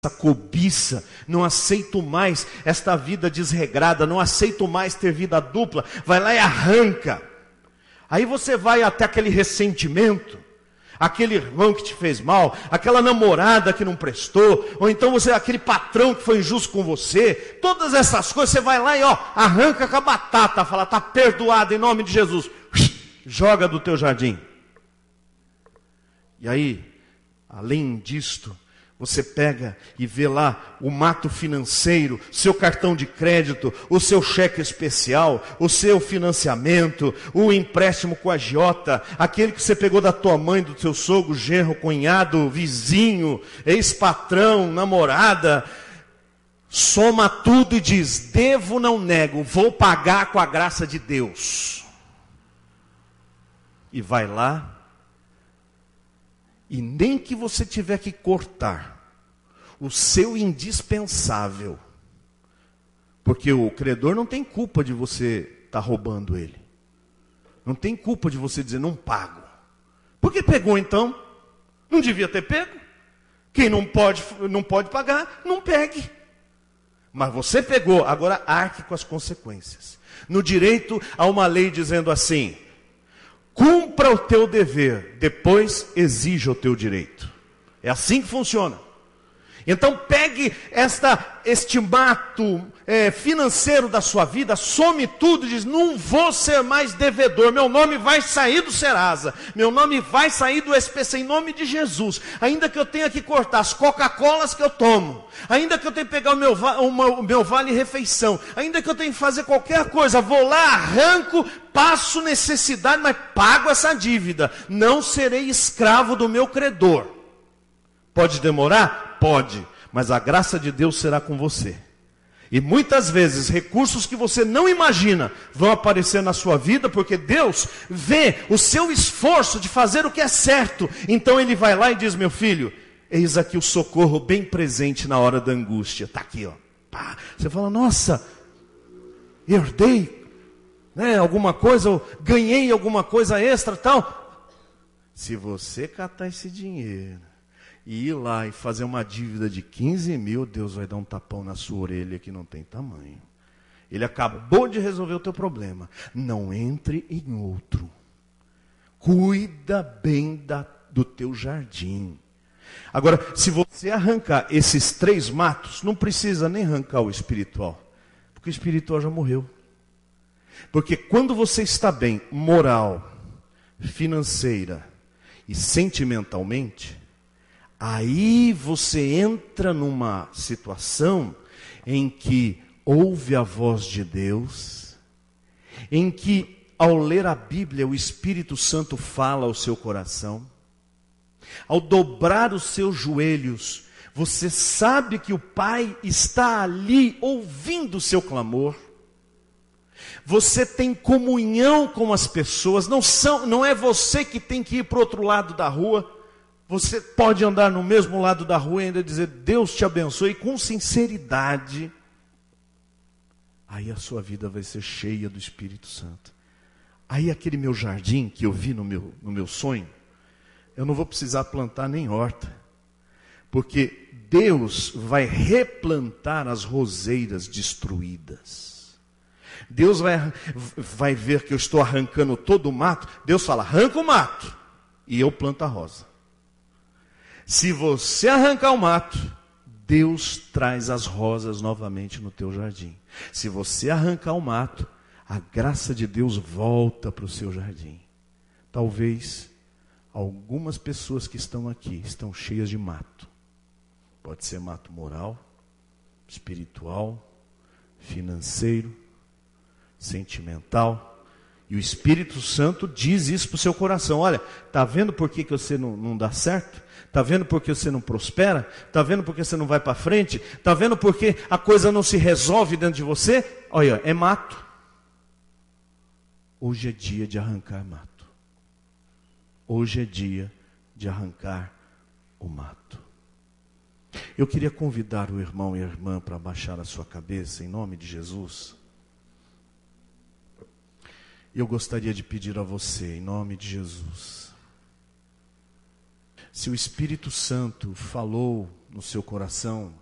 essa cobiça, não aceito mais esta vida desregrada, não aceito mais ter vida dupla, vai lá e arranca. Aí você vai até aquele ressentimento, aquele irmão que te fez mal, aquela namorada que não prestou, ou então aquele patrão que foi injusto com você, todas essas coisas, você vai lá e arranca com a batata, fala, está perdoado em nome de Jesus, joga do teu jardim. E aí, além disto, você pega e vê lá o mato financeiro, seu cartão de crédito, o seu cheque especial, o seu financiamento, o empréstimo com a agiota, aquele que você pegou da tua mãe, do teu sogro, genro, cunhado, vizinho, ex-patrão, namorada. Soma tudo e diz, devo, não nego, vou pagar com a graça de Deus. E vai lá. E nem que você tiver que cortar o seu indispensável, porque o credor não tem culpa de você estar roubando ele. Não tem culpa de você dizer, não pago. Por que pegou então? Não devia ter pego. Quem não pode pagar, não pegue. Mas você pegou, agora arque com as consequências. No direito, há uma lei dizendo assim, cumpra o teu dever, depois exija o teu direito. É assim que funciona. Então pegue este mato financeiro da sua vida, some tudo e diz, não vou ser mais devedor, meu nome vai sair do Serasa, meu nome vai sair do SPC, em nome de Jesus. Ainda que eu tenha que cortar as Coca-Colas que eu tomo, ainda que eu tenha que pegar o meu vale-refeição, ainda que eu tenha que fazer qualquer coisa, vou lá, arranco, passo necessidade, mas pago essa dívida. Não serei escravo do meu credor. Pode demorar? Pode. Mas a graça de Deus será com você. E muitas vezes, recursos que você não imagina vão aparecer na sua vida, porque Deus vê o seu esforço de fazer o que é certo. Então Ele vai lá e diz, meu filho, eis aqui o socorro bem presente na hora da angústia. Está aqui, ó. Pá. Você fala, nossa, herdei alguma coisa, eu ganhei alguma coisa extra, tal. Se você catar esse dinheiro e ir lá e fazer uma dívida de 15 mil, Deus vai dar um tapão na sua orelha que não tem tamanho. Ele acabou de resolver o teu problema. Não entre em outro. Cuida bem do teu jardim. Agora, se você arrancar esses 3 matos, não precisa nem arrancar o espiritual, porque o espiritual já morreu. Porque quando você está bem moral, financeira e sentimentalmente, aí você entra numa situação em que ouve a voz de Deus, em que ao ler a Bíblia o Espírito Santo fala ao seu coração, ao dobrar os seus joelhos, você sabe que o Pai está ali ouvindo o seu clamor. Você tem comunhão com as pessoas, não é você que tem que ir para o outro lado da rua. Você pode andar no mesmo lado da rua e ainda dizer, Deus te abençoe, com sinceridade. Aí a sua vida vai ser cheia do Espírito Santo. Aí aquele meu jardim que eu vi no meu sonho, eu não vou precisar plantar nem horta. Porque Deus vai replantar as roseiras destruídas. Deus vai ver que eu estou arrancando todo o mato. Deus fala, arranca o mato e eu planto a rosa. Se você arrancar o mato, Deus traz as rosas novamente no teu jardim. Se você arrancar o mato, a graça de Deus volta para o seu jardim. Talvez algumas pessoas que estão aqui estão cheias de mato. Pode ser mato moral, espiritual, financeiro, sentimental. E o Espírito Santo diz isso para o seu coração. Olha, está vendo por que você não dá certo? Está vendo por que você não prospera? Está vendo por que você não vai para frente? Está vendo por que a coisa não se resolve dentro de você? Olha, é mato. Hoje é dia de arrancar mato. Hoje é dia de arrancar o mato. Eu queria convidar o irmão e a irmã para baixar a sua cabeça em nome de Jesus. Eu gostaria de pedir a você, em nome de Jesus, se o Espírito Santo falou no seu coração